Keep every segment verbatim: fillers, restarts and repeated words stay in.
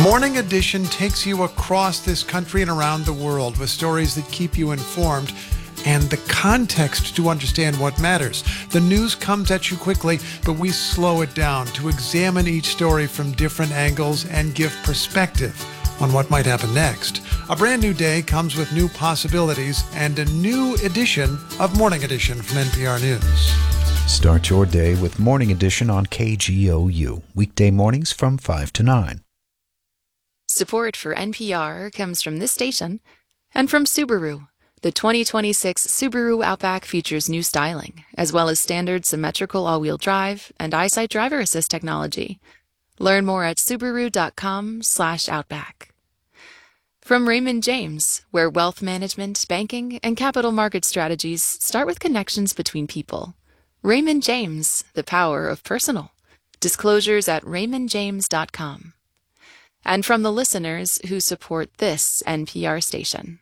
Morning Edition takes you across this country and around the world with stories that keep you informed and the context to understand what matters. The news comes at you quickly, but we slow it down to examine each story from different angles and give perspective on what might happen next. A brand new day comes with new possibilities and a new edition of Morning Edition from N P R News. Start your day with Morning Edition on K G O U, weekday mornings from five to nine. Support for N P R comes from this station and from Subaru. The twenty twenty-six Subaru Outback features new styling, as well as standard symmetrical all-wheel drive and EyeSight driver assist technology. Learn more at Subaru.com slash Outback. From Raymond James, where wealth management, banking, and capital market strategies start with connections between people. Raymond James, the power of personal. Disclosures at raymond james dot com. And from the listeners who support this N P R station.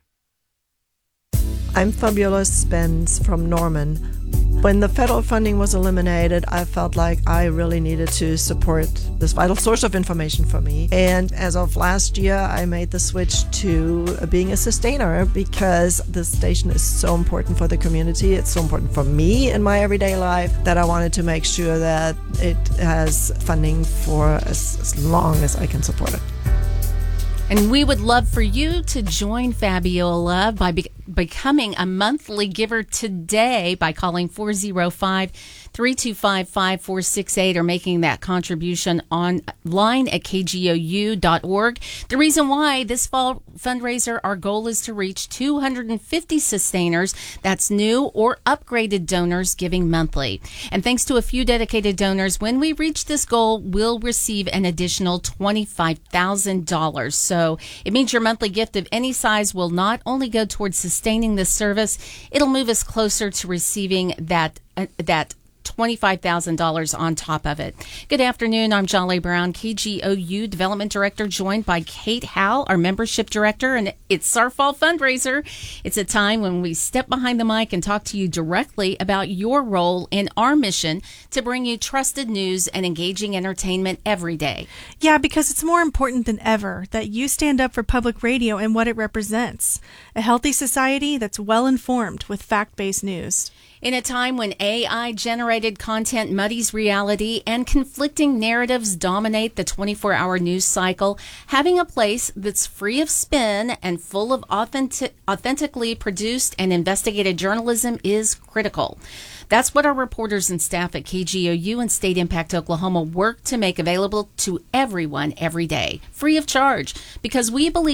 I'm Fabiola Spence from Norman. When the federal funding was eliminated, I felt like I really needed to support this vital source of information for me. And as of last year, I made the switch to being a sustainer because the station is so important for the community. It's so important for me in my everyday life that I wanted to make sure that it has funding for as, as long as I can support it. And we would love for you to join Fabiola by be- becoming a monthly giver today by calling four oh five, three two five, five four six eight or making that contribution online at k g o u dot org. The reason why this fall fundraiser, our goal is to reach two hundred fifty sustainers. That's new or upgraded donors giving monthly. And thanks to a few dedicated donors, when we reach this goal, we'll receive an additional twenty-five thousand dollars. So it means your monthly gift of any size will not only go towards sustaining this service, it'll move us closer to receiving that uh, that twenty-five thousand dollars on top of it. Good afternoon. I'm Jolly Brown, K G O U Development Director, joined by Kate Howell, our Membership Director, and it's our fall fundraiser. It's a time when we step behind the mic and talk to you directly about your role in our mission to bring you trusted news and engaging entertainment every day. Yeah, because it's more important than ever that you stand up for public radio and what it represents. A healthy society that's well-informed with fact-based news. In a time when A I-generated content muddies reality and conflicting narratives dominate the twenty-four hour news cycle, having a place that's free of spin and full of authentic, authentically produced and investigated journalism is critical. That's what our reporters and staff at K G O U and State Impact Oklahoma work to make available to everyone every day, free of charge, because we believe